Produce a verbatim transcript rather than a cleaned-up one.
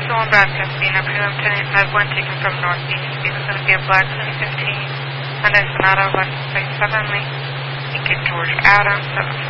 one Brad Pasadena, Pre Lieutenant Med one taken from northeast. It was going to be a black twenty fifteen Hyundai Sonata, license plate seven, Lincoln George Adams, seven